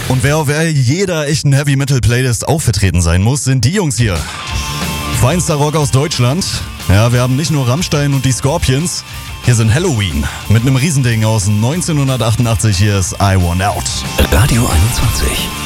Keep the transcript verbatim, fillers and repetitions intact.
Und wer auf jeder echten Heavy-Metal-Playlist auch vertreten sein muss, sind die Jungs hier. Feinster Rock aus Deutschland. Ja, wir haben nicht nur Rammstein und die Scorpions. Hier sind Halloween mit einem Riesending aus neunzehnhundertachtundachtzig. Hier ist I Want Out. Radio einundzwanzig.